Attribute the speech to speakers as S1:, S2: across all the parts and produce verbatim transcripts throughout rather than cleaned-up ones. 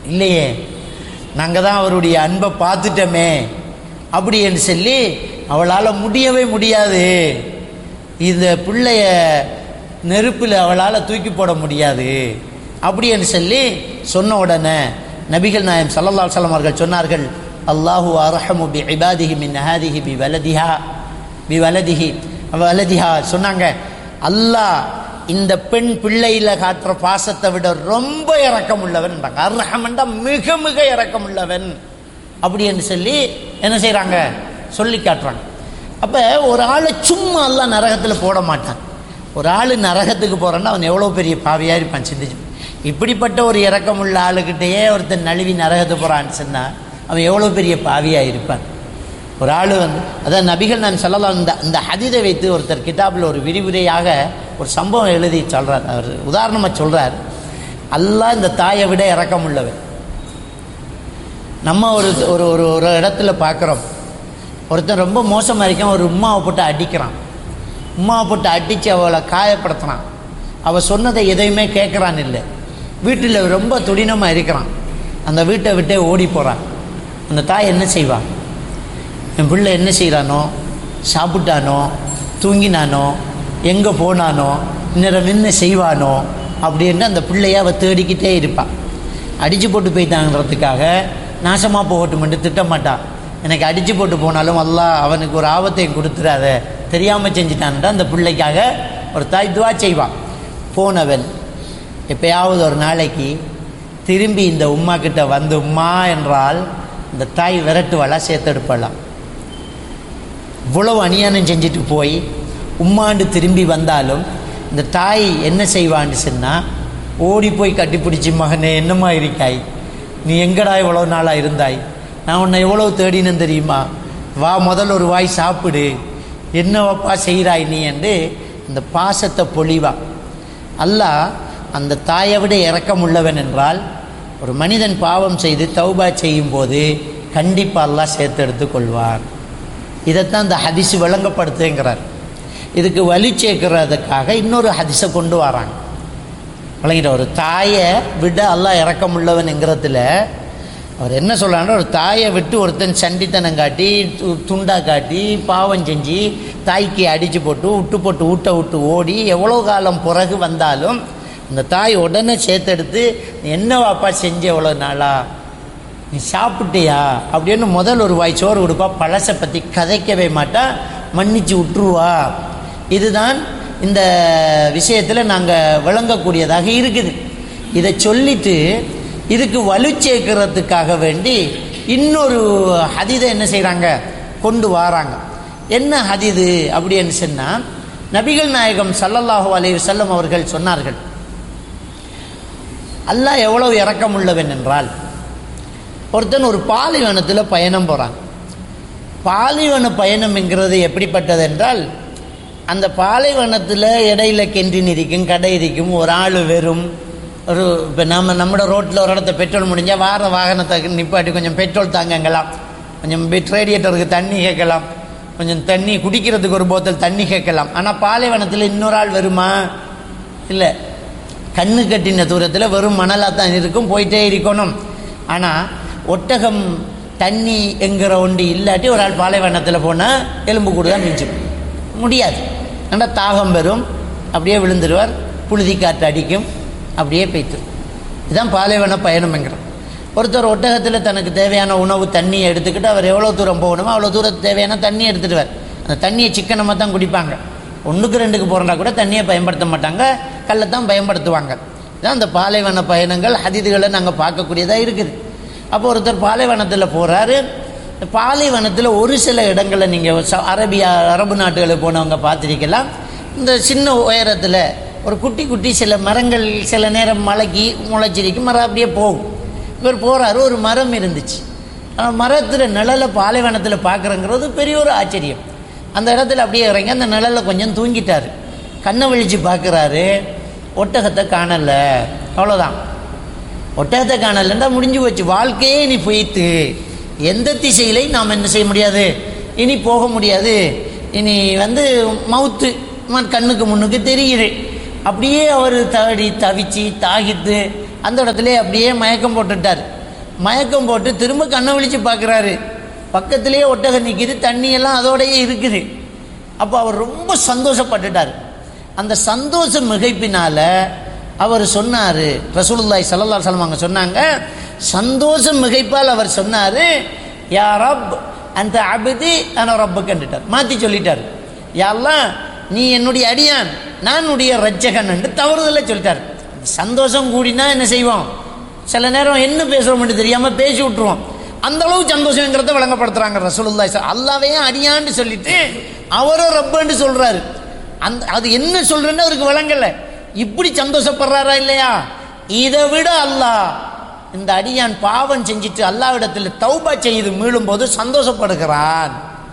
S1: இல்லையே, நாங்கள் தான் அவருடைய அன்பை பார்த்துட்டோமே அப்படி என்று சொல்லி அவளால் முடியவே முடியாது, இந்த பிள்ளைய நெருப்பில் அவளால் தூக்கி போட முடியாது அப்படி என்று சொல்லி சொன்ன உடனே நபிகள் நாயம் ஸல்லல்லாஹு அலைஹி வஸல்லம் அவர்கள் சொன்னார்கள், அல்லாஹு அர்ஹமு பி இபாதிஹி மின் ஹாதிஹி பி வலதிஹா பி வலதிஹி வலதிஹா சொன்னாங்க, அல்லாஹ் இந்த பெண் பிள்ளையில காட்டுற பாசத்தை விட ரொம்ப இரக்கம் உள்ளவன். அர்ஹம்னா மிக மிக இரக்கம் உள்ளவன் அப்படி என்று சொல்லி என்ன செய்கிறாங்க, சொல்லி காட்டுறாங்க. அப்போ ஒரு ஆளை சும்மா அல்லாஹ் நரகத்தில் போட மாட்டான். ஒரு ஆள் நரகத்துக்கு போகிறான்னா அவன் எவ்வளோ பெரிய பாவியாக இருப்பான் சிந்திச்சு. இப்படிப்பட்ட ஒரு இரக்கம் உள்ள ஆளுக்கிட்டேயே ஒருத்தன் நழுவி நரகத்துக்கு போகிறான்னு சொன்னால் அவன் எவ்வளோ பெரிய பாவியாக இருப்பான். ஒரு ஆள் வந்து அதான் நபிகள் நான் சொல்லலாம், இந்த இந்த ஹதீதை வைத்து ஒருத்தர் கிதாபில் ஒரு விரிவுரையாக ஒரு சம்பவம் எழுதி சொல்கிறார். அவர் உதாரணமாக சொல்கிறார், அல்லாஹ் இந்த தாயை விட இரக்கம் உள்ளவன். நம்ம ஒரு ஒரு ஒரு ஒரு இடத்துல பார்க்குறோம், ஒருத்தன் ரொம்ப மோசமாக இருக்கான், ஒரு உம்மாவை போட்டு அடிக்கிறான், உம்மாவை போட்டு அடித்து அவளை காயப்படுத்துகிறான், அவள் சொன்னதை எதையுமே கேட்குறான் இல்லை, வீட்டில் ரொம்ப துடினமாக இருக்கிறான், அந்த வீட்டை விட்டே ஓடி போகிறான். அந்த தாய் என்ன செய்வான், என் பிள்ளை என்ன செய்கிறானோ, சாப்பிட்டானோ, தூங்கினானோ, எங்கே போனானோ, இன்னும் என்ன செய்வானோ அப்படின்னு அந்த பிள்ளைய அவள் தேடிக்கிட்டே இருப்பாள். அடித்து போட்டு போயிட்டாங்கிறதுக்காக நாசமாக போகட்டுமென்று திட்டமாட்டான். எனக்கு அடித்து போட்டு போனாலும் அல்லாஹ் அவனுக்கு ஒரு ஆபத்தையும் கொடுத்துடாத, தெரியாமல் செஞ்சிட்டான்ட்டு அந்த பிள்ளைக்காக ஒரு தாய் துவா செய்வான். போனவன் எப்பயாவது ஒரு நாளைக்கு திரும்பி இந்த உம்மா கிட்ட வந்து உம்மா என்றால் இந்த தாய் விரட்டுவாளா சேர்த்தெடுப்பாளாம். இவ்வளவு அநியாயம் செஞ்சுட்டு போய் உம்மாண்டு திரும்பி வந்தாலும் இந்த தாய் என்ன செய்வான்னு சொன்னால் ஓடி போய் கட்டிப்பிடிச்சி, மகனே என்னம்மா இருக்காய், நீ எங்கடா இவ்வளோ நாளாக இருந்தாய், நான் உன்னை எவ்வளோ தேடினேன்னு தெரியுமா, வா முதல்ல ஒரு வாய் சாப்பிடு, என்னவப்பா செய்கிறாய் நீ என்று இந்த பாசத்தை பொழிவா. அல்லாஹ் அந்த தாயை விட இரக்கம் உள்ளவன் என்றால் ஒரு மனிதன் பாவம் செய்து தௌபா செய்யும் போது கண்டிப்பாக அல்லாஹ் சேர்த்தெடுத்து கொள்வார். இதைத்தான் இந்த ஹதீஸ் விளங்கப்படுத்துங்கிறார். இதுக்கு வலி சேர்க்கிறதுக்காக இன்னொரு ஹதீஸை கொண்டு வராங்க. விளங்கிட்ட ஒரு தாயை விட அல்லாஹ் இரக்கம் உள்ளவன் என்கிறதுல அவர் என்ன சொல்கிறாங்கன்னா, ஒரு தாயை விட்டு ஒருத்தன் சண்டித்தனம் காட்டி துண்டா காட்டி பாவம் செஞ்சு தாய்க்கு அடித்து போட்டு விட்டு போட்டு ஊட்ட விட்டு ஓடி எவ்வளோ காலம் பிறகு வந்தாலும் அந்த தாய் உடனே சேர்த்தெடுத்து என்ன வாப்பா செஞ்ச எவ்வளோ நாளா, நீ சாப்பிட்டியா அப்படின்னு முதல் ஒரு வாய் சோறு கொடுப்பா, பழசை பற்றி கதைக்கவே மாட்டா, மன்னிச்சு விட்டுருவா. இதுதான் இந்த விஷயத்தில் நாங்கள் விளங்கக்கூடியதாக இருக்குது. இதை சொல்லிட்டு இதுக்கு வலு சேர்க்கிறதுக்காக வேண்டி இன்னொரு ஹதீதை என்ன செய்கிறாங்க, கொண்டு வராங்க. என்ன ஹதீது அப்படின்னு சொன்னால், நபிகள் நாயகம் ஸல்லல்லாஹு அலைஹி வஸல்லம் அவர்கள் சொன்னார்கள், அல்லாஹ் எவ்வளவு இரக்கம் உள்ளவன் என்றால், ஒருத்தன் ஒரு பாலைவனத்தில் பயணம் போகிறான். பாலைவன பயணம் என்கிறது எப்படிப்பட்டது என்றால், அந்த பாலைவனத்தில் இடையில கெண்டின் இருக்கும், கடை இருக்கும், ஒரு ஆள் வெறும் ஒரு இப்போ நம்ம நம்மளோட ரோட்டில் ஒரு இடத்த பெட்ரோல் முடிஞ்சால் வார வாகனத்தை நிப்பாட்டி கொஞ்சம் பெட்ரோல் தாங்கலாம், கொஞ்சம் ரேடியேட்டருக்கு தண்ணி கேட்கலாம், கொஞ்சம் தண்ணி குடிக்கிறதுக்கு ஒரு போத்தல் தண்ணி கேட்கலாம். ஆனால் பாலைவனத்தில் இன்னொரு ஆள் வருமா, இல்லை, கண்ணு கட்டின தூரத்தில் வெறும் மணலாக தான் இருக்கும், போயிட்டே இருக்கணும். ஆனால் ஒட்டகம் தண்ணி என்கிற ஒன்று இல்லாட்டி ஒரு ஆள் பாலைவனத்தில் போனால் எலும்பு கூடு தான் மிஞ்சும், முடியாது. ஆனால் தாகம் வரும், அப்படியே விழுந்துடுவார், புழுதி காற்று அடிக்கும், அப்படியே போய்த்துரும். இதுதான் பாலைவன பயணம் என்கிறோம். ஒருத்தர் ஒட்டகத்தில் தனக்கு தேவையான உணவு தண்ணியை எடுத்துக்கிட்டு அவர் எவ்வளோ தூரம் போகணுமோ அவ்வளோ தூரத்துக்கு தேவையான தண்ணியை எடுத்துடுவார். அந்த தண்ணியை சிக்கனமாக தான் குடிப்பாங்க. ஒன்றுக்கு ரெண்டுக்கு போகிறா கூட தண்ணியை பயன்படுத்த மாட்டாங்க, கல்லை தான் பயன்படுத்துவாங்க. இதுதான் அந்த பாலைவன பயணங்கள் ஹதீதுகளை நாங்கள் பார்க்கக்கூடியதாக இருக்குது. அப்போ ஒருத்தர் பாலைவனத்தில் போகிறாரு. பாலைவனத்தில் ஒரு சில இடங்களில் நீங்கள் அரபியா அரபு நாட்டுகளுக்கு போனவங்க பார்த்துருக்கலாம், இந்த சின்ன உயரத்தில் ஒரு குட்டி குட்டி சில மரங்கள் சில நேரம் மலைக்கு முளைச்சிருக்கும், மரம் அப்படியே போகும். இவர் போகிறாரு, ஒரு மரம் இருந்துச்சு. மரத்தில் நிழலை பாலைவனத்தில் பார்க்குறங்கிறது பெரிய ஒரு ஆச்சரியம். அந்த இடத்துல அப்படியே இறங்கி அந்த நிழலில் கொஞ்சம் தூங்கிட்டார். கண்ணை விழித்து பார்க்குறாரு, ஒட்டகத்தை காணலை. அவ்வளோதான், ஒட்டகத்தை காணலைன்னா முடிஞ்சு போச்சு, வாழ்க்கையே இனி போய்த்து. எந்த திசையிலையும் நாம் என்ன செய்ய முடியாது, இனி போக முடியாது, இனி வந்து மவுத்து கண்ணுக்கு முன்னுக்கு தெரியுது. அப்படியே அவர் தடி தவிச்சு தாகித்து அந்த இடத்துல அப்படியே மயக்கம் போட்டுட்டார். மயக்கம் போட்டு திரும்ப கண்ணை விழித்து பார்க்குறாரு. பக்கத்திலேயே ஒட்டகம் நிற்கிது, தண்ணியெல்லாம் அதோடையே இருக்குது. அப்போ அவர் ரொம்ப சந்தோஷப்பட்டுட்டார். அந்த சந்தோஷ மிகைப்பினால் அவர் சொன்னார், ரசூலுல்லாஹி ஸல்லல்லாஹு அலைஹி வஸல்லம் அவங்க சொன்னாங்க, சந்தோஷ மிகைப்பால் அவர் சொன்னார், யா ரப் அந்த அபதி அன ரப்புக்கு கண்டுட்டார், மாற்றி சொல்லிட்டார். யா அல்லாஹ் நீ என்னுடைய அடியான், நான் உடைய ரட்சகன் என்று தவறுதலை சொல்லிட்டார். சந்தோஷம் கூடினா என்ன செய்வோம், சில நேரம் என்ன பேசுகிறோம்னு தெரியாமல் பேசி விட்டுருவோம். அந்த அளவு சந்தோஷங்கிறத விளங்கப்படுத்துறாங்க ரசூலுல்லாஹி. அல்லாஹ்வே அடியான்னு சொல்லிட்டு அவரோ ரப்புன்னு சொல்றாரு. அந்த அது என்ன சொல்றேன்னு அவருக்கு விளங்கல. இப்படி சந்தோஷப்படுறாரா இல்லையா? இதை விட அல்லாஹ் இந்த அடியான் பாவம் செஞ்சிட்டு அல்லாஹ்விடத்தில் தௌபா செய்து மீளும் போது சந்தோஷப்படுகிறான்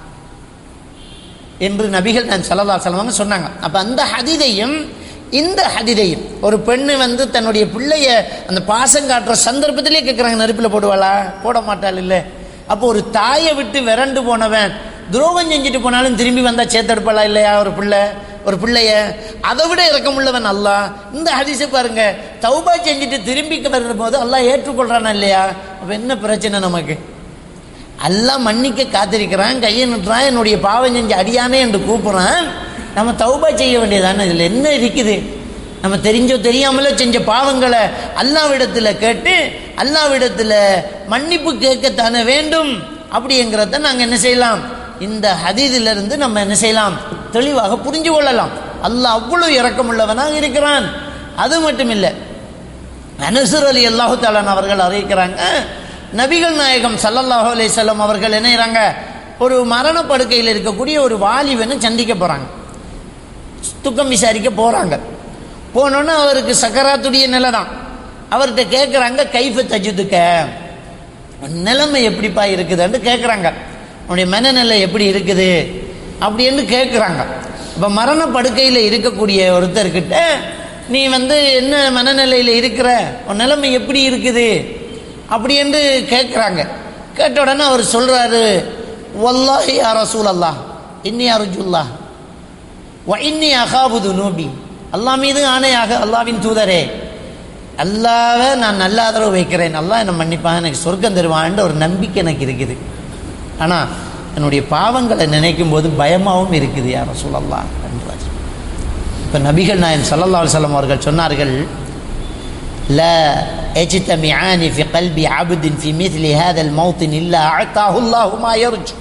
S1: என்று நபிகள் நான் ஸல்லல்லாஹு அலைஹி வஸல்லம் சொன்னாங்க. அப்ப அந்த ஹதீதையும் இந்த ஹதீதையும் ஒரு பெண்ணு வந்து தன்னுடைய பிள்ளைய அந்த பாசம் காட்டுற சந்தர்ப்பத்திலே கேட்குறாங்க, நெருப்பில் போடுவாளா? போட மாட்டாள் இல்லை. அப்போ ஒரு தாயை விட்டு விரண்டு போனவன் துரோகம் செஞ்சுட்டு போனாலும் திரும்பி வந்தா சேத்தெடுப்பாளா இல்லையா? ஒரு பிள்ளை ஒரு பிள்ளைய அதை விட இறக்கமுள்ளவன் அல்லாஹ். இந்த ஹதீஸை பாருங்க, தௌபா செஞ்சுட்டு திரும்பி வரும் போது அல்லாஹ் ஏற்றுக்கொள்றானா இல்லையா? அப்போ என்ன பிரச்சனை நமக்கு? அல்லாஹ் மன்னிக்க காத்திருக்கிறான், கையை நிட்டுறான், என்னுடைய பாவம் செஞ்சு அடியானே என்று கூப்பிட்றான். நம்ம தௌபா செய்ய வேண்டியதானே. இதில் என்ன இருக்குது? நம்ம தெரிஞ்சோ தெரியாமலோ செஞ்ச பாவங்களை அல்லாஹ்விடத்தில் கேட்டு அல்லாஹ்விடத்தில் மன்னிப்பு கேட்கத்தானே வேண்டும். அப்படிங்கிறத நாங்கள் என்ன செய்யலாம், இந்த ஹதீஸிலிருந்து நம்ம என்ன செய்யலாம், தெளிவாக புரிஞ்சு கொள்ளலாம். அல்லாஹ் அவ்வளவு இரக்கமுள்ளவனாக இருக்கிறான். அது மட்டும் இல்லை, அனஸ் ரலியல்லாஹு தஆலா அவர்கள் அறிவிக்கிறாங்க, நபிகள் நாயகம் ஸல்லல்லாஹு அலைஹி வஸல்லம் அவர்கள் என்ன செய்றாங்க, ஒரு மரண படுக்கையில் இருக்கக்கூடிய ஒரு வாலிபனை சந்திக்க போகிறாங்க, துக்கம் விசாரிக்க போகிறாங்க. போனோன்னா அவருக்கு சக்கராத்துடைய நிலை தான். அவர்கிட்ட கேட்குறாங்க, கைஃப தஜுதுக்க, நிலைமை எப்படிப்பா இருக்குதுன்னு கேட்குறாங்க, உன்னுடைய மனநிலை எப்படி இருக்குது அப்படின்னு கேட்குறாங்க. இப்போ மரண படுக்கையில் இருக்கக்கூடிய ஒருத்தர்கிட்ட நீ வந்து என்ன மனநிலையில் இருக்கிற, உன் நிலைமை எப்படி இருக்குது அப்படி என்று கேட்குறாங்க. கேட்ட உடனே அவர் சொல்கிறாரு, வல்லாஹி யா ரசூலல்லாஹ் இன்னி அர்ஜுல்லாஹ் வ இன்னி அகாபு துனூபி, அல்லாஹ் மீது ஆணையாக அல்லாஹ்வின் தூதரே, அல்லாஹ்வை நான் நல்ல ஆதரவு வைக்கிறேன், அல்லாஹ் என்னை மன்னிப்பான், எனக்கு சொர்க்கம் தருவான்னு ஒரு நம்பிக்கை எனக்கு இருக்குது. ஆனால் என்னுடைய பாவங்களை நினைக்கும் போது பயமாகவும் இருக்குது யா ரசூலல்லாஹ் என்றார். இப்போ நபிகள் நாயகம் ஸல்லல்லாஹு அலைஹி வஸல்லம் அவர்கள் சொன்னார்கள், லா யஜ்தமிஆனி ஃபி கல்பி அப்தின் ஃபி மித்லி ஹாதல் மௌத்தின் இல்லா அஅதாஹு அல்லாஹு மா யர்ஜு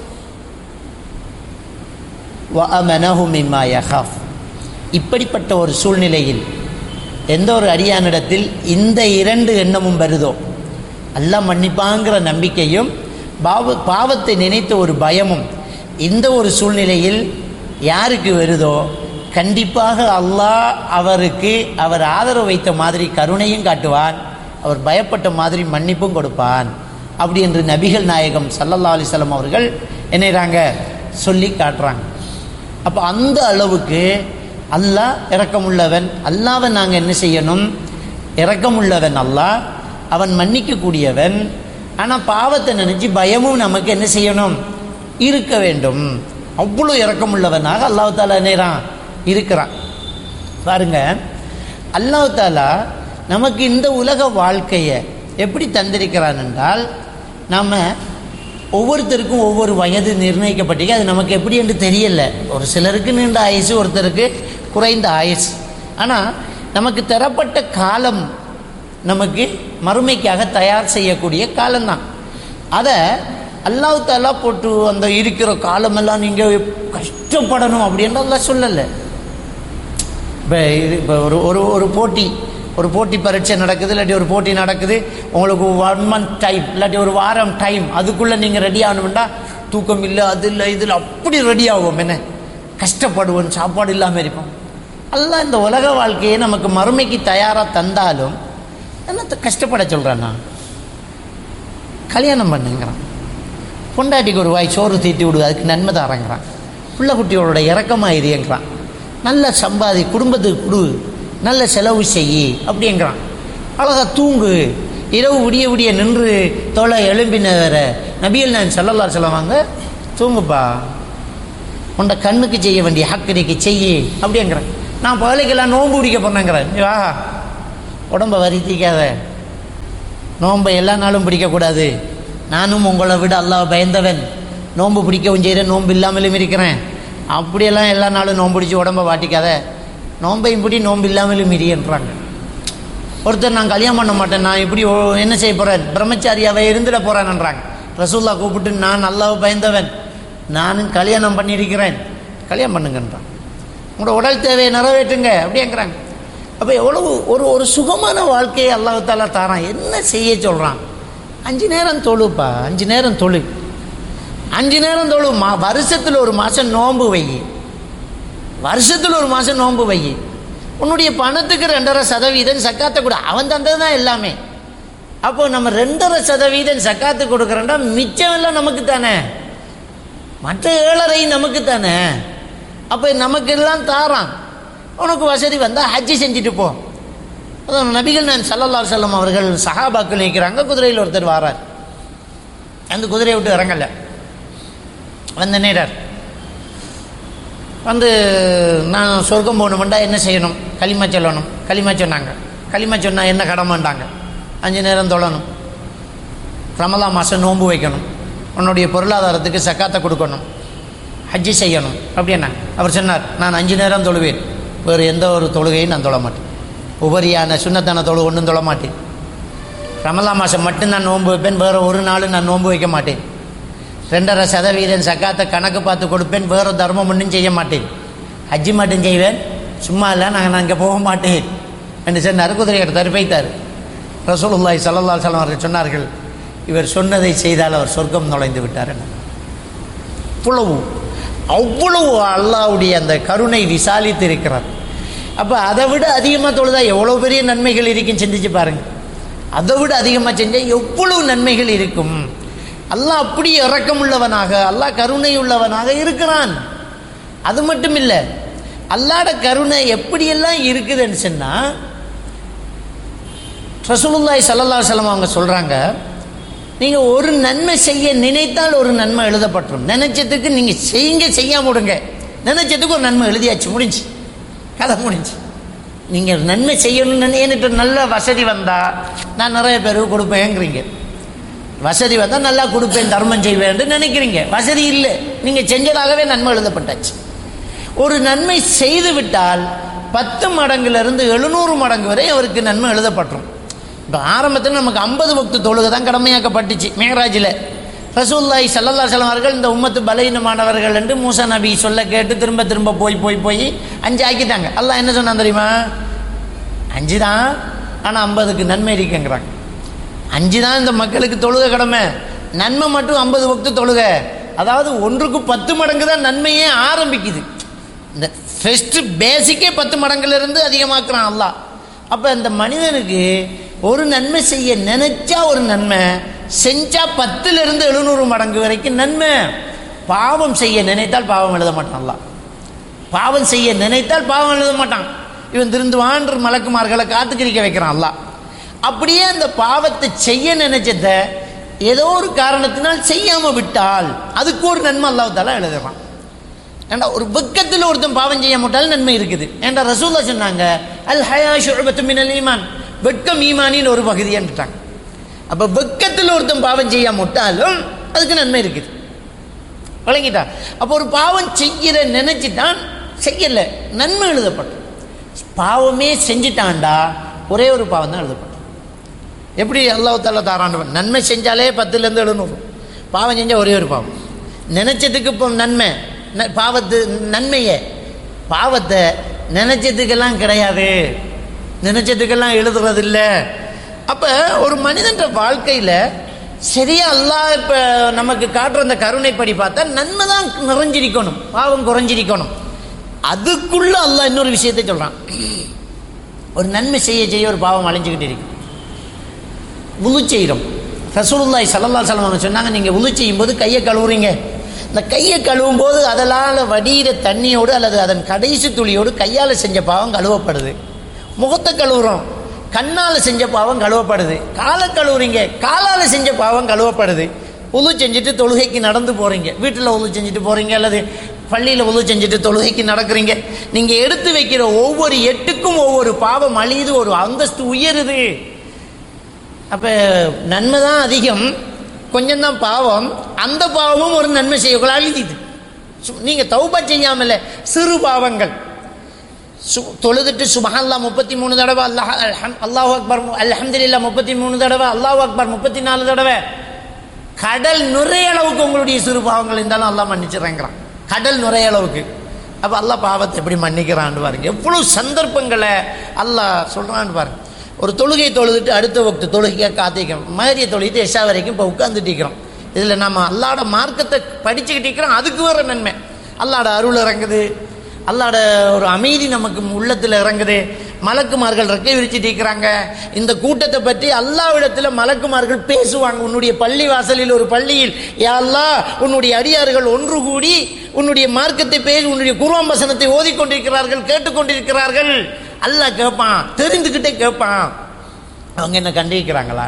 S1: வ அமனஹு மிம்மா யகாஃப். இப்படிப்பட்ட ஒரு சூழ்நிலையில் எந்த ஒரு அடியானிடத்தில் இந்த இரண்டு எண்ணமும் வருதோ, அல்லாஹ் மன்னிப்பாங்கிற நம்பிக்கையும் பாவ பாவத்தை நினைத்த ஒரு பயமும் இந்த ஒரு சூழ்நிலையில் யாருக்கு வருதோ, கண்டிப்பாக அல்லாஹ் அவருக்கு அவர் ஆதரவு வைத்த மாதிரி கருணையும் காட்டுவான், அவர் பயப்பட்ட மாதிரி மன்னிப்பும் கொடுப்பான். அப்படி என்று நபிகள் நாயகம் ஸல்லல்லாஹு அலைஹி வஸல்லம் அவர்கள் என்னறாங்க சொல்லி காட்டுறாங்க. அப்போ அந்த அளவுக்கு அல்லாஹ் இரக்கமுள்ளவன். அல்லாஹ்வை நாங்கள் என்ன செய்யணும், இரக்கமுள்ளவன் அல்லாஹ், அவன் மன்னிக்கக்கூடியவன். ஆனால் பாவத்தை நினச்சி பயமும் நமக்கு என்ன செய்யணும், இருக்க வேண்டும். அவ்வளோ இரக்கமுள்ளவனாக அல்லாஹ் தாலா நேரான் இருக்கிறான். பாருங்க, அல்லாஹ் தாலா நமக்கு இந்த உலக வாழ்க்கையை எப்படி தந்திருக்கிறான் என்றால், நம்ம ஒவ்வொருத்தருக்கும் ஒவ்வொரு வயது நிர்ணயிக்கப்பட்டிருக்கு. அது நமக்கு எப்படி என்று தெரியல. ஒரு சிலருக்கு நீண்ட ஆயுசு, ஒருத்தருக்கு குறைந்த ஆயுசு. ஆனால் நமக்கு தரப்பட்ட காலம் நமக்கு மறுமைக்காக தயார் செய்யக்கூடிய காலம்தான். அதை அல்லாஹ் தாலா போட்டு அந்த இருக்கிற காலமெல்லாம் நீங்கள் கஷ்டப்படணும் அப்படின்றதெல்லாம் சொல்லலை. இப்போ இப்போ ஒரு ஒரு ஒரு போட்டி ஒரு போட்டி பரீட்சை நடக்குது, இல்லாட்டி ஒரு போட்டி நடக்குது, உங்களுக்கு ஒன் மந்த் டைம் இல்லாட்டி ஒரு வாரம் டைம், அதுக்குள்ளே நீங்கள் ரெடி ஆகணும்னா தூக்கம் இல்லை, அது இல்லை, இதில் அப்படி ரெடி ஆகும். என்ன கஷ்டப்படுவோம், சாப்பாடு இல்லாமல் இருப்போம். அல்லாஹ் இந்த உலக வாழ்க்கையை நமக்கு மறுமைக்கு தயாராக தந்தாலும் என்னத்தை கஷ்டப்பட சொல்கிறான்னா, கல்யாணம் பண்ணுங்கிறான், பொண்டாட்டிக்கு ஒரு வாய் சோறு தீட்டி விடுவது, அதுக்கு நன்மை தரங்கிறான், பிள்ளை குட்டியோட இறக்கமாக இருங்கிறான், நல்ல சம்பாதி குடும்பத்துக்கு கொடு, நல்ல செலவு செய்யி அப்படிங்கிறான், அழகா தூங்கு, இரவு விடிய விடிய நின்று தொலை எழும்பின வேற நபிகள் நாயகம் ஸல்லல்லாஹு அலைஹி வஸல்லம் வாங்க தூங்குப்பா, உன்னை கண்ணுக்கு செய்ய வேண்டிய ஹக்கடிக்கு செய்யி அப்படிங்கிறேன். நான் பகலைக்கெல்லாம் நோன்பு பிடிக்க போனேங்கிறேன், வா உடம்பை வருத்திக்காத நோன்பை எல்லா நாளும் பிடிக்கக்கூடாது, நானும் உங்களை விட அல்லாஹ் பயந்தவன், நோன்பு பிடிக்கவும் செய்கிறேன், நோன்பு இல்லாமலும் இருக்கிறேன், அப்படியெல்லாம் எல்லா நாளும் நோன்பு பிடிச்சி உடம்பை வாட்டிக்காத, நோன்பையும் பிடி நோன்பு இல்லாமலும் மிரியன்றாங்க. ஒருத்தர் நான் கல்யாணம் பண்ண மாட்டேன், நான் இப்படி என்ன செய்ய போகிறேன், பிரம்மச்சாரியாவை இருந்துட போகிறேன்ன்றாங்க. ரசூல்லா கூப்பிட்டு நான் அல்லாஹ் பயந்தவன், நானும் கல்யாணம் பண்ணியிருக்கிறேன், கல்யாணம் பண்ணுங்கன்றான். உங்களோட உடல் தேவையை நிறைவேற்றுங்க அப்படிங்கிறாங்க. அப்போ எவ்வளவு ஒரு ஒரு சுகமான வாழ்க்கையை அல்லாஹ் தஆலா தாரான். என்ன செய்ய சொல்கிறான்? அஞ்சு நேரம் தொழுப்பா, அஞ்சு நேரம் தொழு, அஞ்சு நேரம் தொழு. மா வருஷத்தில் ஒரு மாதம் நோன்பு வை, வருஷத்தில் ஒரு மாதம் நோன்பு வை. உன்னுடைய பணத்துக்கு ரெண்டரை சதவீதம் சக்காத்தை கொடு, அவன் தந்தது தான் எல்லாமே. அப்போ நம்ம ரெண்டரை சதவீதம் சக்காத்து கொடுக்குறோம்னா மிச்சம் எல்லாம் நமக்கு தானே, மற்ற ஏழரை நமக்கு தானே. அப்போ நமக்கு எல்லாம் தாரான். உனக்கு வசதி வந்தால் ஹஜ்ஜி செஞ்சுட்டு போ. அதான் நபிகள் நான் ஸல்லல்லாஹு அலைஹி வஸல்லம் அவர்கள் சஹாபாக்கள் நிற்கிறாங்க, குதிரையில் ஒருத்தர் வாரார். அந்த குதிரையை விட்டு இறங்கலை, வந்த நேரர் வந்து நான் சொர்க்கம் போகணுமெண்டா என்ன செய்யணும், களிமா சொல்லணும். களிமா சொன்னாங்க. களிமா சொன்னால் என்ன கடமைண்டாங்க, அஞ்சு நேரம் தொழணும், ரமலான் மாதம் நோன்பு வைக்கணும், உன்னுடைய பொருளாதாரத்துக்கு சக்காத்தை கொடுக்கணும், ஹஜ்ஜி செய்யணும் அப்படின்னாங்க. அவர் சொன்னார், நான் அஞ்சு நேரம் தொழுவேன், வேறு எந்த ஒரு தொழுகையும் நான் தொழ மாட்டேன், உபரியான சுன்னத்தான தொழு ஒன்றும் தொழ மாட்டேன், ரமலான் மாதம் மட்டும் நான் நோன்பு வைப்பேன், வேறு ஒரு நாள் நான் நோன்பு வைக்க மாட்டேன், ரெண்டரை சதவீதம் சக்காத்தை கணக்கு பார்த்து கொடுப்பேன், வேறு தர்மம் ஒன்றும் செய்ய மாட்டேன், ஹஜ்ஜி மட்டும் செய்வேன், சும்மா இல்லை நாங்கள் நான் இங்கே போக மாட்டேன் என்று சொன்னார். குதிரை எடுத்தார், போய்த்தார். ரசூலுல்லாஹி ஸல்லல்லாஹு அலைஹி வஸல்லம் அவர்கள் சொன்னார்கள், இவர் சொன்னதை செய்தால் அவர் சொர்க்கம் நுழைந்து விட்டார். அவ்வளவு அவ்வளவு அல்லாஹ்வுடைய அந்த கருணை விசாலித்து இருக்கிறார். அப்போ அதை விட அதிகமாக தொழுதா எவ்வளோ பெரிய நன்மைகள் இருக்குன்னு சிந்திச்சு பாருங்கள். அதை விட அதிகமாக செஞ்சால் எவ்வளவு நன்மைகள் இருக்கும். அல்லாஹ் அப்படி இரக்கம் உள்ளவனாக, அல்லாஹ் கருணை உள்ளவனாக இருக்கிறான். அது மட்டும் இல்லை, அல்லாஹ்ட கருணை எப்படியெல்லாம் இருக்குதுன்னு சொன்னால், ரசூலுல்லாஹி ஸல்லல்லாஹு அலைஹி வஸல்லம் அவங்க சொல்கிறாங்க, நீங்கள் ஒரு நன்மை செய்ய நினைத்தால் ஒரு நன்மை எழுதப்பட்டுரும். நினைச்சதுக்கு நீங்கள் செய்யுங்க, செய்யாம விடுங்க, நினைச்சதுக்கு ஒரு நன்மை எழுதியாச்சு, முடிஞ்சு கதை முடிஞ்சு. நீங்கள் நன்மை செய்யணும்னு எனக்கு நல்ல வசதி வந்தால் நான் நிறைய பேருக்கு கொடுப்பேங்கிறீங்க, வசதி வந்தால் நல்லா கொடுப்பேன், தர்மம் செய்வேன் நினைக்கிறீங்க, வசதி இல்லை, நீங்கள் செஞ்சதாகவே நன்மை எழுதப்பட்டாச்சு. ஒரு நன்மை செய்து விட்டால் பத்து மடங்குலேருந்து எழுநூறு மடங்கு வரை அவருக்கு நன்மை எழுதப்பட்டுரும். இப்போ ஆரம்பத்தில் நமக்கு ஐம்பது வக்து தொழுகை தான் கடமையாக்கப்பட்டுச்சு மேராஜில். ரசூலுல்லாஹி ஸல்லல்லாஹு அலைஹி வஸல்லம் அவர்கள் இந்த உம்மத்து பலவீனமானவர்கள் என்று மூசா நபி சொல்ல கேட்டு திரும்ப திரும்ப போய் போய் போய் அஞ்சு ஆக்கிட்டாங்க. அல்லாஹ் என்ன சொன்னான் தெரியுமா? அஞ்சு தான், ஆனால் ஐம்பதுக்கு நன்மை இருக்குங்கிறாங்க. அஞ்சு தான் இந்த மக்களுக்கு தொழுகை கடமை, நன்மை மட்டும் ஐம்பது வக்து தொழுகை. அதாவது ஒன்றுக்கு பத்து மடங்கு தான் நன்மையே ஆரம்பிக்குது. இந்த ஃபர்ஸ்ட் பேசிக்கே பத்து மடங்குலேருந்து அதிகமாக்குறான் அல்லாஹ். அப்போ இந்த மனிதனுக்கு ஒரு நன்மை செய்ய நினைச்சா ஒரு நன்மை, செஞ்சா பத்துலேருந்து எழுநூறு மடங்கு வரைக்கும் நன்மை. பாவம் செய்ய நினைத்தால் பாவம் எழுத மாட்டான் அல்லாஹ். பாவம் செய்ய நினைத்தால் பாவம் எழுத மாட்டான். இவன் திருந்துவான்ற மலக்குமார்களை காத்துக்கிரிக்க வைக்கிறான் அல்லாஹ். அப்படியே அந்த பாவத்தை செய்ய நினைச்சத ஏதோ ஒரு காரணத்தினால் செய்யாமல் விட்டால் அதுக்கு ஒரு நன்மை அல்லாஹ் தஆலா எழுதுறான். ஏண்டா ஒரு வெக்கத்தில் ஒருத்தன் பாவம் செய்ய மாட்டாலும் நன்மை இருக்குது. ஏண்டா ரசூலுல்லாஹ் சொன்னாங்க, அல் ஹயா ஷுஅபத்தும் மினல் ஈமான், வெட்கம் ஈமானின் ஒரு பகுதின்னுட்டாங்க. அப்போ வெக்கத்தில் ஒருத்தன் பாவம் செய்ய மாட்டாலும் அதுக்கு நன்மை இருக்குது. வழங்கிட்டா? அப்போ ஒரு பாவம் செய்கிற நினைச்சிட்டான், செய்யலை, நன்மை எழுதப்படும். பாவமே செஞ்சிட்டான்டா ஒரே ஒரு பாவம் தான் எழுதப்படும். எப்படி அல்லாஹ் தஆலா தாராண்டவன், நன்மை செஞ்சாலே பத்துலேருந்து எழுநூறு, பாவம் செஞ்சால் ஒரே ஒரு பாவம். நினைச்சதுக்கு இப்போ நன்மை, பாவத்து நன்மையை பாவத்தை நினைச்சதுக்கெல்லாம் கிடையாது, நினைச்சதுக்கெல்லாம் எழுதுறது இல்லை. அப்போ ஒரு மனிதன் வாழ்க்கையில் சரியா அல்லாஹ் இப்போ நமக்கு காட்டுற அந்த கருணைப்படி பார்த்தா நன்மை தான் நிறைஞ்சிருக்கணும், பாவம் குறைஞ்சிருக்கணும். அதுக்குள்ள அல்லாஹ் இன்னொரு விஷயத்தை சொல்கிறான். ஒரு நன்மை செய்ய செய்ய ஒரு பாவம் அழிஞ்சுக்கிட்டு இருக்கு. உது செய்கிறோம். ரசூலுல்லாஹி ஸல்லல்லாஹு அலைஹி வஸல்லம் சொன்னாங்க, நீங்கள் உது செய்யும்போது கையை கழுவுறீங்க, இந்த கையை கழுவும் போது அதனால் வடிகிற தண்ணியோடு அல்லது அதன் கடைசி துளியோடு கையால் செஞ்ச பாவம் கழுவப்படுது. முகத்தை கழுவுறோம், கண்ணால் செஞ்ச பாவம் கழுவப்படுது. காலை கழுவுறீங்க, காலால் செஞ்ச பாவம் கழுவப்படுது. உது செஞ்சுட்டு தொழுகைக்கு நடந்து போகிறீங்க, வீட்டில் உது செஞ்சுட்டு போகிறீங்க அல்லது பள்ளியில் உது செஞ்சுட்டு தொழுகைக்கு நடக்கிறீங்க. நீங்கள் எடுத்து வைக்கிற ஒவ்வொரு எட்டுக்கும் ஒவ்வொரு பாவம் அழியுது, ஒரு அந்தஸ்து உயருது. அப்போ நன்மை தான் அதிகம், கொஞ்சம்தான் பாவம். அந்த பாவமும் ஒரு நன்மை செய்யக்குள்ள அழிஞ்சிது. நீங்கள் தௌபா செய்யாமல சிறு பாவங்கள் சு தொழுதுட்டு சுபஹானல்லாஹ் முப்பத்தி மூணு தடவை, அல்லாஹ் அல்ஹம் அல்லாஹு அக்பர் அல்ஹம்துலில்லாஹ் முப்பத்தி மூணு தடவை, அல்லாஹு அக்பர் முப்பத்தி நாலு தடவை, கடல் நுரைய அளவுக்கு உங்களுடைய சிறு பாவங்கள் இருந்தாலும் அல்லாஹ் மன்னிச்சிடறாங்கிறான். கடல் நுரைய அளவுக்கு. அப்போ அல்லாஹ் பாவத்தை எப்படி மன்னிக்கிறான்னு பாருங்க. எவ்வளோ சந்தர்ப்பங்களை அல்லாஹ் சொல்கிறான்னு பாருங்க. ஒரு தொழுகை தொழுதுட்டு அடுத்த வக்து தொழுகையாக காத்திக்கிறோம். மகரிய தொழுகிட்டு எஷா வரைக்கும் இப்போ உட்காந்துட்டு இருக்கிறோம். இதில் நம்ம அல்லாட மார்க்கத்தை படிச்சுக்கிட்டு இருக்கிறோம். அதுக்கு வர நன்மை அல்லாட அருள் இறங்குது, அல்லாட ஒரு அமைதி நமக்கு உள்ளத்தில் இறங்குது. மலக்குமார்கள் ரெக்கை விரிச்சிட்டு இருக்கிறாங்க. இந்த கூட்டத்தை பற்றி அல்லாஹ்விடத்தில் மலக்குமார்கள் பேசுவாங்க. உன்னுடைய பள்ளி வாசலில் ஒரு பள்ளியில் யா அல்லாஹ் உன்னுடைய அடியார்கள் ஒன்று கூடி உன்னுடைய மார்க்கத்தை பேசி உன்னுடைய குர்ஆன் வசனத்தை ஓதிக்கொண்டிருக்கிறார்கள், கேட்டுக்கொண்டிருக்கிறார்கள். அல்லாஹ் கேட்பான், தெரிந்துக்கிட்டே கேட்பான், அவங்க என்ன கண்டிருக்கிறாங்களா?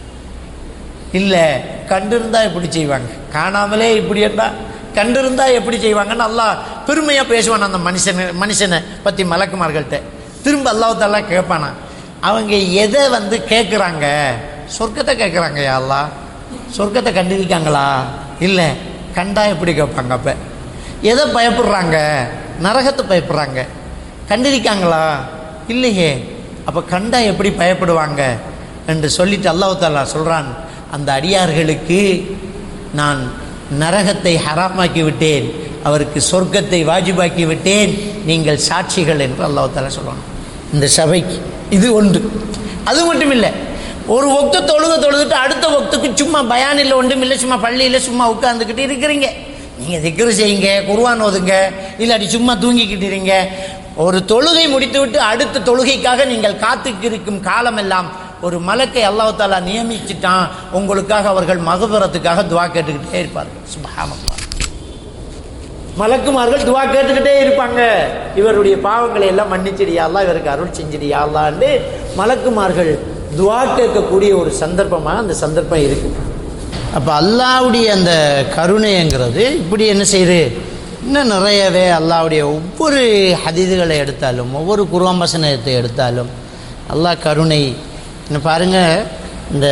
S1: இல்லை, கண்டிருந்தா எப்படி செய்வாங்க? காணாமலே இப்படி இருந்தா கண்டிருந்தா எப்படி செய்வாங்கன்னு அல்லாஹ் பெருமையாக பேசுவான் அந்த மனுஷனை மனுஷனை பற்றி மலக்குமார்கள்ட்ட. திரும்ப அல்லாஹ் தஆலா கேட்பானா, அவங்க எதை வந்து கேட்குறாங்க? சொர்க்கத்தை கேட்குறாங்க. யா அல்லாஹ் சொர்க்கத்தை கண்டிருக்காங்களா? இல்லை, கண்டா எப்படி கேட்பாங்க? அப்போ எதை பயப்படுறாங்க? நரகத்தை பயப்படுறாங்க. கண்டிருக்காங்களா? இல்லையே. அப்போ கண்டா எப்படி பயப்படுவாங்க என்று சொல்லிட்டு அல்லாஹ் தஆலா சொல்கிறான், அந்த அடியார்களுக்கு நான் நரகத்தை ஹராமாக்கி விட்டேன், அவருக்கு சொர்க்கத்தை வாஜிபாக்கி விட்டேன், நீங்கள் சாட்சிகள் என்று அல்லாஹ் தஆலா சொல்லணும் இந்த சபைக்கு. இது ஒன்று. அது மட்டும் இல்லை, ஒரு வக்து தொழுக தொழுதுட்டு அடுத்த வக்துக்கு சும்மா பயான் இல்லை, ஒன்றும் இல்லை, சும்மா பள்ளியில் சும்மா உட்காந்துக்கிட்டு இருக்கிறீங்க. நீங்கள் திக்ரு செய்யுங்க, குர்ஆன் ஓதுங்க, இல்லாட்டி சும்மா தூங்கிக்கிட்டு இருங்க. ஒரு தொழுகை முடித்து விட்டு அடுத்த தொழுகைக்காக நீங்கள் காத்துக்கிருக்கும் காலமெல்லாம் ஒரு மலக்கை அல்லாஹ் தஆலா நியமிச்சுட்டான். உங்களுக்காக அவர்கள் மகஃபிரத்துக்காக துவா கேட்டுக்கிட்டே இருப்பார்கள். சுப்ஹானல்லாஹ். மலக்குமார்கள் துவா கேட்டுக்கிட்டே இருப்பாங்க, இவருடைய பாவங்களை எல்லாம் மன்னிச்சிடியா அல்லாஹ், இவருக்கு அருள் செஞ்சிடியா அல்லாஹ்ன்னு மலக்குமார்கள் துவா கேட்கக்கூடிய ஒரு சந்தர்ப்பமாக அந்த சந்தர்ப்பம் இருக்கு. அப்போ அல்லாஹ்வுடைய அந்த கருணைங்கிறது இப்படி என்ன செய்யுது, இன்னும் நிறையவே அல்லாஹ்வுடைய ஒவ்வொரு ஹதீதுகளை எடுத்தாலும் ஒவ்வொரு குர்ஆன் வசனத்தை எடுத்தாலும் அல்லாஹ் கருணை. இன்னும் பாருங்கள், இந்த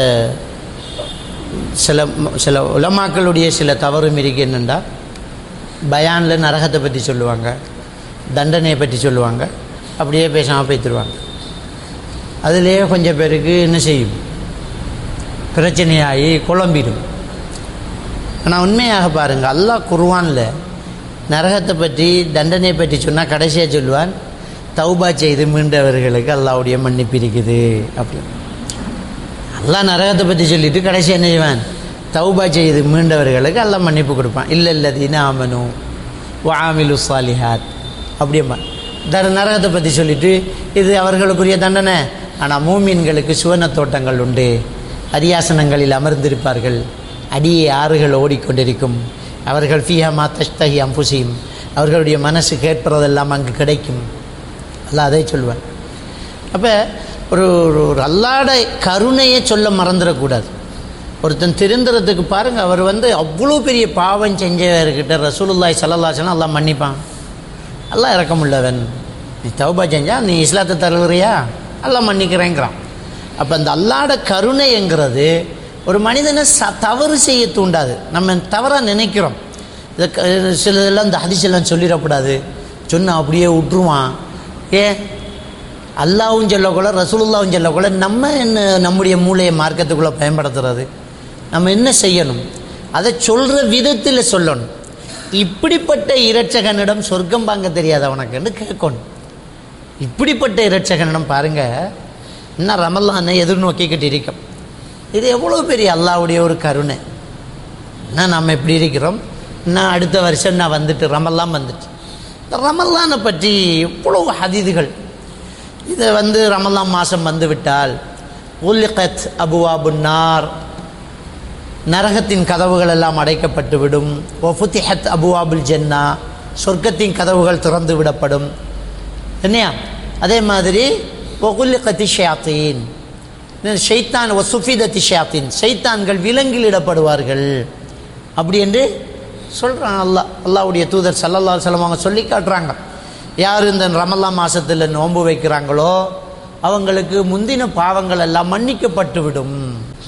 S1: சில சில உலமாக்களுடைய சில தவறும் இருக்கு. என்னென்னா, பயானில் நரகத்தை பற்றி சொல்லுவாங்க, தண்டனையை பற்றி சொல்லுவாங்க, அப்படியே பேசாமல் பேத்துருவாங்க. அதிலே கொஞ்சம் பேருக்கு என்ன செய்யும், பிரச்சனையாகி குழம்பிடும். ஆனால் உண்மையாக பாருங்கள், அல்லாஹ் குர்ஆனில் நரகத்தை பற்றி தண்டனையை பற்றி சொன்னால் கடைசியாக சொல்லுவான், தௌபா செய்து மீண்டவர்களுக்கு அல்லாஹ்வுடைய மன்னிப்பு இருக்குது அப்படின்னு. அல்லாஹ் நரகத்தை பற்றி சொல்லிட்டு கடைசி என்ன செய்வான், தௌபா செய்து மீண்டவர்களுக்கு அல்லாஹ் மன்னிப்பு கொடுப்பான். இல்லை இல்லதீன ஆமனு வஆமிலு ஸாலிஹாத் அப்படியம்மா. தர நரகத்தை பற்றி சொல்லிட்டு இது அவர்களுக்குரிய தண்டனை, ஆனால் மூமின்களுக்கு சுவன தோட்டங்கள் உண்டு, அரியாசனங்களில் அமர்ந்திருப்பார்கள், அடியே ஆறுகள் ஓடிக்கொண்டிருக்கும், அவர்கள் ஃபீஹா மா தஷ்தஹி அன்ஃபுஸுஹும், அவர்களுடைய மனசு கேட்பதெல்லாம் அங்கு கிடைக்கும். அல்லாஹ் அதை சொல்லுவான். அப்போ ஒரு ஒரு அல்லாட கருணையை சொல்ல மறந்துடக்கூடாது. ஒருத்தன் திருந்துறதுக்கு பாருங்கள், அவர் வந்து அவ்வளோ பெரிய பாவம் செஞ்சவர்கிட்ட ரசூலுல்லாஹி ஸல்லல்லாஹு அலைஹி வஸல்லம் அல்லாஹ் மன்னிப்பான். அல்லாஹ் இரக்கமுள்ளவன், நீ தௌபா செஞ்சா நீ இஸ்லாத்தை தருகிறியா, அல்லாஹ் மன்னிக்கிறேங்கிறான். அப்போ அந்த அல்லாட கருணைங்கிறது ஒரு மனிதனை ச தவறு செய்ய தூண்டாது. நம்ம தவறாக நினைக்கிறோம், இதை சிலதெல்லாம் இந்த ஹதீஸெல்லாம் சொல்லிடக்கூடாது, சொன்னால் அப்படியே விட்டுருவான். ஏன் அல்லாவும் சொல்லக்கூட ரசூலுல்லாவும் சொல்லக்கூட நம்ம என்ன நம்முடைய மூளையை மார்க்கத்துக்குள்ளே பயன்படுத்துறது? நம்ம என்ன செய்யணும், அதை சொல்கிற விதத்தில் சொல்லணும். இப்படிப்பட்ட இரட்சகனிடம் சொர்க்கம் வாங்க தெரியாத உனக்குன்னு கேட்கணும். இப்படிப்பட்ட இரட்சகனிடம் பாருங்கள், இன்னும் ரமலானை எதிர்நோக்கிக்கிட்டு இருக்கோம். இது எவ்வளோ பெரிய அல்லாஹ்வுடைய ஒரு கருணை. என்ன நம்ம இப்படி இருக்கிறோம், இன்னும் அடுத்த வருஷம் நான் வந்துட்டு ரமலான் வந்துட்டு. இந்த ரமலானை பற்றி எவ்வளோ ஹதீதுகள். இதை வந்து ரமலான் மாதம் வந்து விட்டால் உல்லிகத் அபுவாபுன் நார், நரகத்தின் கதவுகள் எல்லாம் அடைக்கப்பட்டு விடும். ஒஃபுத்திஹத் அபுவாபுல் ஜன்னா, சொர்க்கத்தின் கதவுகள் திறந்து விடப்படும். என்னையா அதே மாதிரி ஒகுல்லிகத்தி ஷயாத்தீன், ஷைத்தான் ஒசுஃபிதத்தி ஷயாத்தீன், ஷைத்தான்கள் விலங்கிலிடப்படுவார்கள் அப்படி என்று சொல்கிறான் அல்லாஹ். அல்லாஹ்வுடைய தூதர் ஸல்லல்லாஹு அலைஹி வஸல்லம் அவங்க சொல்லி காட்டுறாங்க. யார் இந்த ரமலான் மாதத்தில் நோன்பு வைக்கிறாங்களோ அவங்களுக்கு முந்தின பாவங்கள் எல்லாம் மன்னிக்கப்பட்டு விடும்.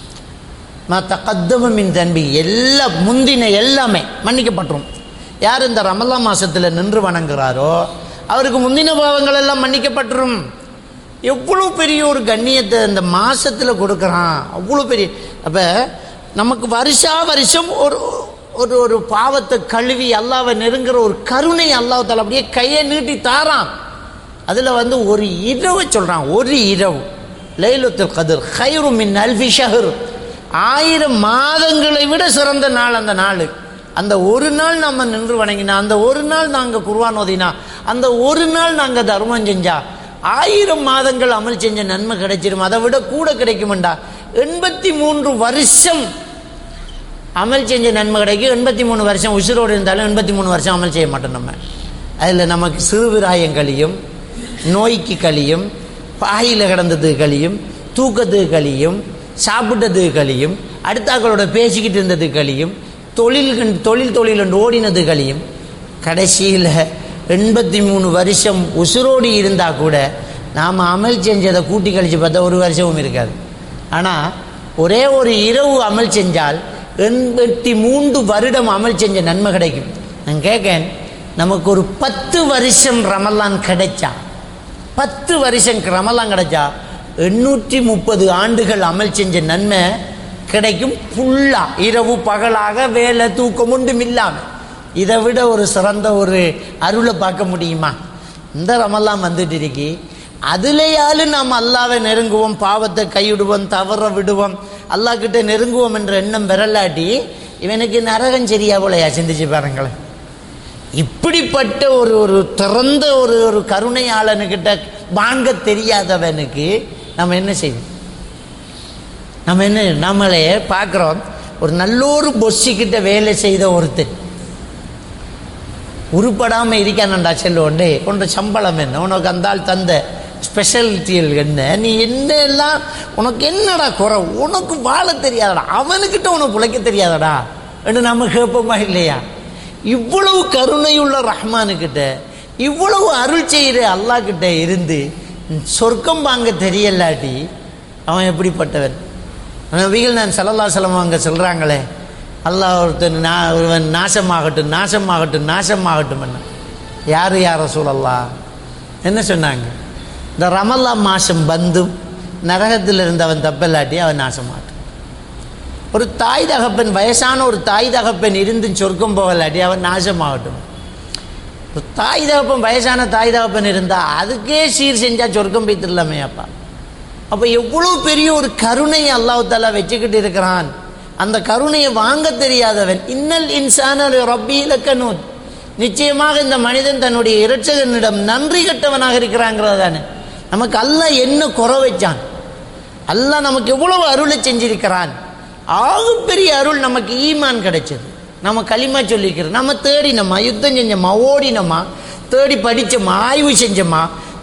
S1: தகத்தம மின் தன்பி எல்லாம் முந்தின எல்லாமே மன்னிக்கப்பட்டுரும். யார் இந்த ரமலான் மாசத்துல நின்று வணங்குறாரோ அவருக்கு முந்தின பாவங்கள் எல்லாம் மன்னிக்கப்பட்டுரும். எவ்வளோ பெரிய ஒரு கண்ணியத்தை இந்த மாசத்துல கொடுக்குறான், அவ்வளோ பெரிய. அப்ப நமக்கு வருஷா வருஷம் ஒரு ஒரு ஒரு பாவத்தை கழுவி அல்லாவை நெருங்குற ஒரு கருணை அல்லாஹ் தஆலா அப்படியே கையை நீட்டி தாரான். அதுல வந்து ஒரு இரவு சொல்றான், ஒரு இரவு லைலத்துல் கத்ர் கைரு மின் அல்ஃபி ஷஹர், ஆயிரம் மாதங்களை விட சிறந்த நாள் அந்த நாள். அந்த ஒரு நாள் நம்ம நின்று வணங்கினா, அந்த ஒரு நாள் நாங்கள் குர்ஆன் ஓதினா, அந்த ஒரு நாள் நாங்கள் தர்மம் செஞ்சா ஆயிரம் மாதங்கள் அமல் செஞ்ச நன்மை கிடைச்சிடும். அதை விட கூட கிடைக்கும்டா. எண்பத்தி மூன்று வருஷம் அமல் செஞ்ச நன்மை கிடைக்கும். எண்பத்தி மூணு வருஷம் உசுரோடு இருந்தாலும் எண்பத்தி மூணு வருஷம் அமல் செய்ய மாட்டோம் நம்ம. அதில் நமக்கு சிறுவிராயம் கழியும், நோய்க்கு கழியும், பாயில் கிடந்ததுக்கு கழியும், தூக்கத்துக்கு கழியும், சாப்பிட்டதுக்கு கழியும், அடுத்தாக்களோட பேசிக்கிட்டு இருந்ததுக்கு கழியும், தொழில் தொழில் தொழில் என்று ஓடினது கழியும். கடைசியில் எண்பத்தி மூணு வருஷம் உசுரோடி இருந்தால் கூட நாம் அமல் செஞ்சதை கூட்டி கழித்து பார்த்தா ஒரு வருஷமும் இருக்காது. ஆனால் ஒரே ஒரு இரவு அமல் செஞ்சால் எண்பத்தி மூன்று வருடம் அமல் செஞ்ச நன்மை கிடைக்கும். நான் கேட்கேன், நமக்கு ஒரு பத்து வருஷம் ரமலான் கிடைச்சா, பத்து வருஷம் ரமலான் கிடைச்சா எண்ணூற்றி முப்பது ஆண்டுகள் அமல் செஞ்ச நன்மை கிடைக்கும். ஃபுல்லா இரவு பகலாக வேலை தூக்கம் ஒன்றும் இல்லாமல். இதை விட ஒரு சிறந்த ஒரு அருளை பார்க்க முடியுமா? இந்த ரமலான் வந்துட்டு இருக்கி, அதுலேயாலும் நாம் அல்லாவை நெருங்குவோம், பாவத்தை கைவிடுவோம், தவற விடுவோம், அல்லாஹ் கிட்ட நெருங்குவோம் என்ற எண்ணம் விரலாட்டி இவனுக்கு நரகம் சரியா போலையா? சிந்திச்சு பாருங்களேன். இப்படிப்பட்ட ஒரு ஒரு திறந்த ஒரு ஒரு கருணையாளனுக்கிட்ட வாங்க தெரியாதவனுக்கு நம்ம என்ன செய்வோம்? நம்ம என்ன நம்மளே பார்க்குறோம். ஒரு நல்லொரு பொஸ்ஸிக்கிட்ட வேலை செய்த ஒருத்தர் உருப்படாமல் இருக்கானண்டா, செல்லுவோண்டே உன்னோட சம்பளம் என்ன, உனக்கு அந்த ஆள் தந்த ஸ்பெஷாலிட்டிகள் என்ன, நீ என்ன எல்லாம் உனக்கு என்னடா குறை, உனக்கு வாழ தெரியாதடா, அவனுக்கிட்ட உனக்கு பிழைக்க தெரியாதடா என்று நம்ம கேட்போமா இல்லையா? இவ்வளவு கருணையுள்ள ரஹ்மானுக்கிட்ட, இவ்வளவு அருள் செய்கிற அல்லாஹ் கிட்ட இருந்து சொர்க்கம் வாங்க தெரியலாட்டி அவன் எப்படிப்பட்டவன்? நபிகள் நான் ஸல்லல்லாஹு அலைஹி வஸல்லம் அவங்க சொல்கிறாங்களே, அல்லாஹ் ஒருத்தன் நா ஒருவன் நாசமாகட்டும் நாசமாகட்டும் நாசமாகட்டும் என்ன. யார் யார் ரசூலல்லாஹ் என்ன சொன்னாங்க? இந்த ரமலான் மாதம் வந்தும் நரகத்தில் இருந்தவன் தப்பல்லாட்டி அவன் நாசமாகட்டும். ஒரு தாய் தகப்பன், வயசான ஒரு தாய் தகப்பன் இருந்து சொர்க்கம் போகலாட்டி அவன் நாசமாகட்டும். ஒரு தாய் தகப்பன், வயசான தாய் தகப்பன் இருந்தால் அதுக்கே சீர் செஞ்சால் சொர்க்கம் போய்த்திடலாமே அப்பா. அப்போ எவ்வளோ பெரிய ஒரு கருணையை அல்லாஹ் தஆலா வச்சுக்கிட்டு இருக்கிறான். அந்த கருணையை வாங்க தெரியாதவன், இன்னல் இன்சான ரப்பி லகனூத், நிச்சயமாக இந்த மனிதன் தன்னுடைய இரட்சகனிடம் நன்றி கட்டவனாக இருக்கிறாங்கிறது தானே. நமக்கு அல்லாஹ் என்ன குறை வச்சான்? அல்லாஹ் நமக்கு எவ்வளவு அருளை செஞ்சிருக்கிறான். ஆகப்பெரிய அருள் நமக்கு ஈமான் கிடைச்சது. நம்ம களிமா சொல்லிக்கிறோம், நம்ம தேடினோமா, யுத்தம் செஞ்சோமா, ஓடினோமா, தேடி படித்தோமா, ஆய்வு செஞ்சோமா.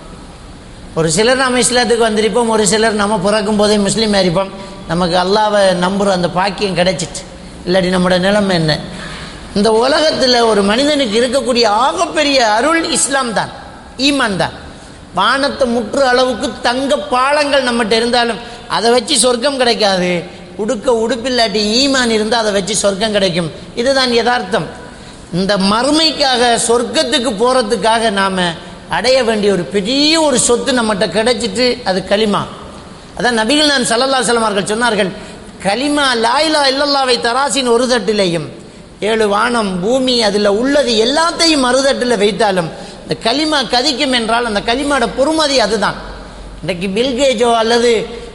S1: ஒரு சிலர் நம்ம இஸ்லாத்துக்கு வந்திருப்போம், ஒரு சிலர் நம்ம பிறக்கும் போதே முஸ்லீம் ஆயிருப்போம். நமக்கு அல்லாவை நம்புகிற அந்த பாக்கியம் கிடைச்சிட்டு, இல்லாட்டி நம்மளோட நிலைமை என்ன? இந்த உலகத்தில் ஒரு மனிதனுக்கு இருக்கக்கூடிய ஆகப்பெரிய அருள் இஸ்லாம் தான், ஈமான் தான். வானத்தை முற்று அளவுக்கு தங்க பாலங்கள் நம்மகிட்ட இருந்தாலும் அதை வச்சு சொர்க்கம் கிடைக்காது. உடுக்க உடுப்பில்லாட்டி ஈமான் இருந்தால் அதை வச்சு சொர்க்கம் கிடைக்கும். இதுதான் யதார்த்தம். இந்த மறுமைக்காக, சொர்க்கத்துக்கு போகிறதுக்காக நாம் அடைய வேண்டிய ஒரு பெரிய ஒரு சொத்து நம்மகிட்ட கிடைச்சிட்டு, அது களிமா. அதான் நபிகள் நான் ஸல்லல்லாஹு அலைஹி வஸல்லம் அவர்கள் சொன்னார்கள், களிமா லா இலாஹா இல்லல்லாஹ்வை தராசின் ஒரு தட்டிலையும், ஏழு வானம் பூமி அதில் உள்ளது எல்லாத்தையும் மறுதட்டில் வைத்தாலும் இந்த களிமா கதிக்கும் என்றால் அந்த களிமாவோட பொறுமதி அதுதான். இன்றைக்கு பில்கேஜோ அல்லது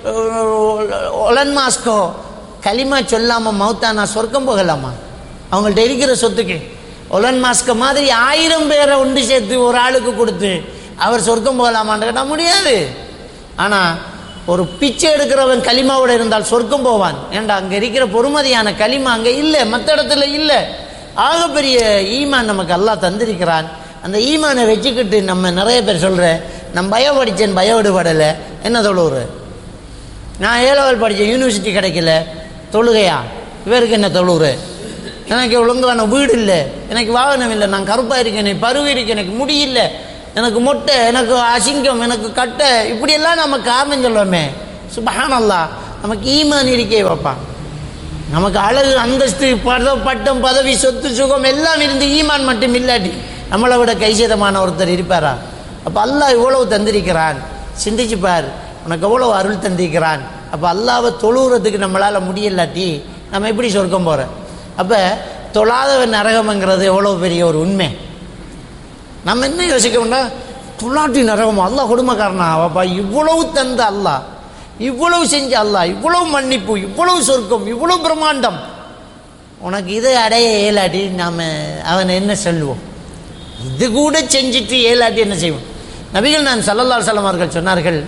S1: ஒலன் மாஸ்கோ களிமா சொல்லாமல் மௌத்தானா சொர்க்கம் போகலாமா? அவங்கள்ட்ட இருக்கிற சொத்துக்கு ஒலன் மாஸ்க மாதிரி ஆயிரம் பேரை ஒன்று சேர்த்து ஒரு ஆளுக்கு கொடுத்து அவர் சொர்க்கம் போகலாமான்னு கேட்டால் முடியாது. ஆனால் ஒரு பிச்சை எடுக்கிறவன் களிமாவோட இருந்தால் சொர்க்கம் போவான். ஏண்டா அங்கே இருக்கிற பொறுமதியான களிமா அங்கே இல்லை, மற்ற இடத்துல இல்லை. ஆகப்பெரிய ஈமான் நமக்கு அல்லாஹ் தந்திருக்கிறான். அந்த ஈமானை வச்சுக்கிட்டு நம்ம நிறைய பேர் சொல்கிறேன், நான் பயோ படித்தேன், பயோடு படலை, என்ன தொழுவுற? நான் ஏழவல் படித்தேன், யூனிவர்சிட்டி கிடைக்கல, தொழுகையா? இவருக்கு என்ன தொழுவுற? எனக்கு ஒழுங்கான வீடு இல்லை, எனக்கு வாகனம் இல்லை, நான் கருப்பாக இருக்கேன், எனக்கு பருவி இருக்கேன், எனக்கு முடியல, எனக்கு மொட்டை, எனக்கு அசிங்கம், எனக்கு கட்டை, இப்படியெல்லாம் நம்ம காரணம் சொல்லுவோமே. சுப்ஹானல்லாஹ், நமக்கு ஈமான் இருக்கே வைப்பா. நமக்கு அழகு, அந்தஸ்து, பத பட்டம், பதவி, சொத்து, சுகம் எல்லாம் இருந்து ஈமான் மட்டும் இல்லாட்டி நம்மளை விட கைசேதமான ஒருத்தர் இருப்பாரா? அப்போ அல்லாஹ் இவ்வளவு தந்திருக்கிறான், சிந்திச்சுப்பார், உனக்கு எவ்வளோ அருள் தந்திருக்கிறான். அப்போ அல்லாவை தொழுகிறதுக்கு நம்மளால் முடியலாட்டி நம்ம எப்படி சொர்க்கம் போகிறோம்? அப்போ தொழாதவன் நரகம்ங்கிறது எவ்வளோ பெரிய ஒரு உண்மை. நம்ம என்ன யோசிக்கணும்னா, தொழாட்டி நரகம், அல்லாஹ் கொடுமைக்காரனா? அப்பா இவ்வளவு தந்த அல்லாஹ், இவ்வளவு செஞ்ச அல்லாஹ், இவ்வளவு மன்னிப்பு, இவ்வளவு சொர்க்கம், இவ்வளவு பிரம்மாண்டம், உனக்கு இதை அடைய ஏலாட்டி நாம் அவன் என்ன சொல்லுவோம்? இது கூட செஞ்சுட்டு ஏலாட்டி என்ன செய்வோம்? நபிகள் நான் ஸல்லல்லாஹு அலைஹி வஸல்லம் அவர்கள் சொன்னார்கள்,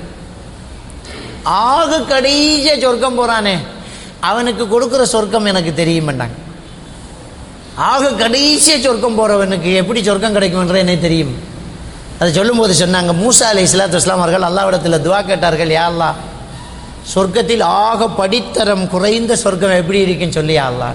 S1: ஆக கடைசியா சொர்க்கம் போறானே அவனுக்கு கொடுக்குற சொர்க்கம் எனக்கு தெரியுமாண்டாங்க. ஆக கடைசியா சொர்க்கம் போறவனுக்கு எப்படி சொர்க்கம் கிடைக்கும்ன்ற எனக்கு தெரியும். அதை சொல்லும்போது சொன்னாங்க, மூசா அலைஹிஸ்ஸலாத்து வஸ்ஸலாம் அவர்கள் அல்லாஹ்விடத்தில் துஆ கேட்டார்கள், யா அல்லாஹ், சொர்க்கத்தில் ஆக படித்தரம் குறைந்த சொர்க்கம் எப்படி இருக்குன்னு சொல்லி யா அல்லாஹ்.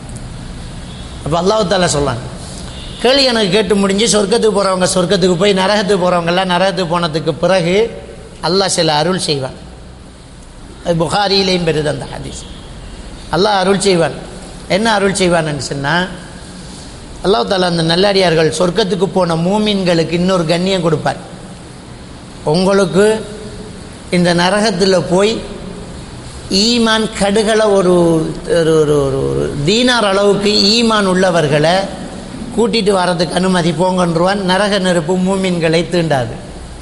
S1: அப்போ அல்லாஹ் தஆலா சொன்னாங்க, கேள்வி எனக்கு கேட்டு முடிஞ்சு சொர்க்கத்துக்கு போகிறவங்க சொர்க்கத்துக்கு போய் நரகத்துக்கு போகிறவங்கெல்லாம் நரகத்துக்கு போனதுக்கு பிறகு அல்லாஹ் சில அருள் செய்வான். அது புகாரியிலையும் பெறுது அந்த ஹதீஸ். அல்லாஹ் அருள் செய்வான். என்ன அருள் செய்வான்னு சொன்னால், அல்லாஹ் தஆலா அந்த நல்லடியார்கள் சொர்க்கத்துக்கு போன மூமின்களுக்கு இன்னொரு கண்ணியம் கொடுப்பார். உங்களுக்கு இந்த நரகத்தில் போய் ஈமான் கடுகளை ஒரு ஒரு ஒரு தீனார் அளவுக்கு ஈமான் உள்ளவர்களை கூட்டிகிட்டு வர்றதுக்கு அனுமதி போங்கன்றுவான். நரக நெருப்பு மூமின்களை தீண்டாது.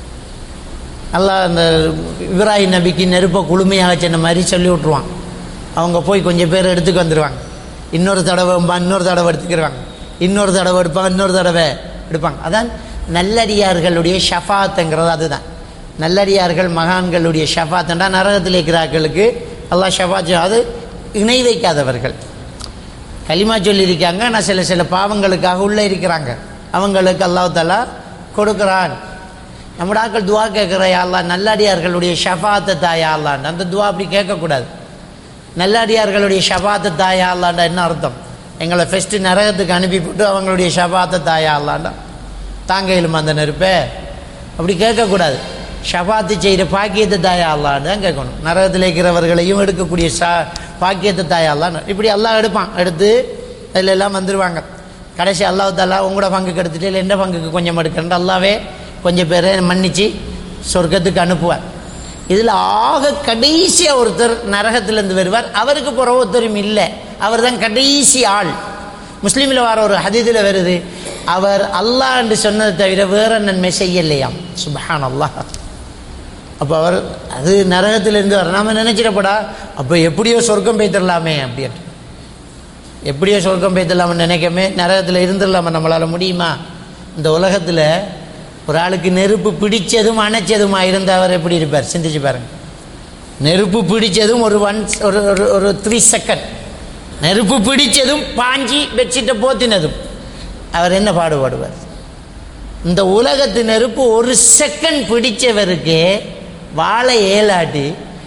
S1: அல்லாஹ் அந்த இப்ராஹிம் நபிக்கு நெருப்பை குளுமையாக சொன்ன மாதிரி சொல்லி விட்ருவான். அவங்க போய் கொஞ்சம் பேர் எடுத்துக்கு வந்துடுவாங்க. இன்னொரு தடவை இன்னொரு தடவை எடுத்துக்கிடுவாங்க, இன்னொரு தடவை எடுப்பாங்க, இன்னொரு தடவை எடுப்பாங்க. அதான் நல்லடியார்களுடைய ஷஃபாத்துங்கிறது. அதுதான் நல்லடியார்கள் மகான்களுடைய ஷஃபாத்துண்டா நரகத்தில் இருக்கிறார்களுக்கு அல்லாஹ் ஷஃபாத். அது இணை வைக்காதவர்கள் கலிமா சொல்லியிருக்காங்க, ஆனால் சில சில பாவங்களுக்காக உள்ளே இருக்கிறாங்க, அவங்களுக்கு அல்லாஹ் தஆலா கொடுக்குறான். நம்முடைய ஆக்கள் துவா கேட்குற, யா அல்லாஹ் நல்லடியார்களுடைய ஷஃபாத்தை தாயா அல்லான்னு. அந்த துவா அப்படி கேட்கக்கூடாது. நல்லடியார்களுடைய ஷஃபாத்தை தாயா அல்லாண்டா என்ன அர்த்தம்? எங்களை ஃபஸ்ட்டு நரகத்துக்கு அனுப்பிவிட்டு அவங்களுடைய ஷஃபாத்தை தாயா அல்லாண்டா தாங்க இயலுமா அந்த நெருப்பே? அப்படி கேட்கக்கூடாது. ஷஃபாத்து செய்கிற பாக்கியத்தை தாயா அல்லான்னு தான் கேட்கணும். நரகத்தில் இருக்கிறவர்களையும் எடுக்கக்கூடிய ஷா பாக்கியத்தை தாயா அல்லான்னு இப்படி அல்லாஹ் எடுப்பான். எடுத்து அதில் எல்லாம் வந்துடுவாங்க. கடைசி அல்லாஹ் தஆலா உங்களோட பங்குக்கு எடுத்துட்டு இல்லை எந்த பங்குக்கு கொஞ்சம் எடுக்கிறேன் அல்லாவே கொஞ்சம் பேரை மன்னித்து சொர்க்கத்துக்கு அனுப்புவார். இதில் ஆக கடைசியாக ஒருத்தர் நரகத்திலேருந்து வருவார். அவருக்கு போகிற ஒருத்தரும் இல்லை, அவர் தான் கடைசி ஆள். முஸ்லீமில் வர ஒரு ஹதீஸில் வருது, அவர் அல்லாஹ் என்று சொன்னதை தவிர வேற நன்மை செய்யலையாம். சுப்ஹானல்லாஹ். அப்போ அவர் அது நரகத்திலேருந்து வர நாம் நினச்சிடப்படா, அப்போ எப்படியோ சொர்க்கம் பெய்திடலாமே அப்படின்ட்டு. எப்படியோ சொர்க்கம் பெய்திடலாம்னு நினைக்கமே நரகத்தில் இருந்துடலாமா? நம்மளால் முடியுமா? இந்த உலகத்தில் ஒரு ஆளுக்கு நெருப்பு பிடிச்சதும் அணைச்சதுமா இருந்தால் அவர் எப்படி இருப்பார்? சிந்திச்சு பாருங்க. நெருப்பு பிடிச்சதும் ஒரு ஒன் ஒரு ஒரு த்ரீ செகண்ட், நெருப்பு பிடிச்சதும் பாஞ்சி பெட்ஷீட்டை போத்தினதும் அவர் என்ன பாடுபடுவார்? இந்த உலகத்து நெருப்பு ஒரு செகண்ட் பிடிச்சவருக்கு வாழை ஏலாட்டி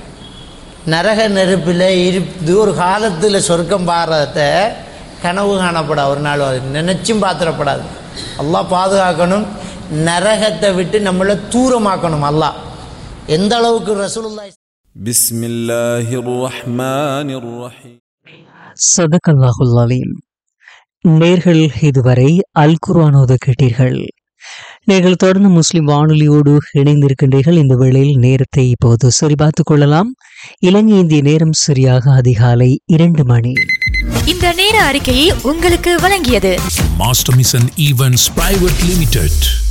S1: நரக நெருப்பில் இருந்து ஒரு காலத்தில் சொர்க்கம் பாடுறத கனவு காணப்படா. ஒரு நாள் நினைச்சும் பார்த்துடப்படாது. அல்லாஹ் பாதுகாக்கணும், நரகத்தை விட்டு நம்மளை தூரமாக்கணும். அல்லாஹ் எந்த அளவுக்கு ரசூலுல்லாஹி
S2: பிஸ்மில்லாஹிர் ரஹ்மானிர் ரஹீம்.
S3: ஸதகல்லாஹுல் அலீம். நேர்கள் இதுவரை அல் குர்ஆனோத கேட்டீர்கள். நீங்கள் தொடர்ந்து முஸ்லிம் வானொலியோடு இணைந்திருக்கின்றீர்கள். இந்த வேளையில் நேரத்தை இப்போது சரிபார்த்துக் கொள்ளலாம். இலங்கை இந்திய நேரம் சரியாக அதிகாலை இரண்டு மணி.
S4: இந்த நேர அறிக்கையை உங்களுக்கு வழங்கியது
S5: master mission events private limited.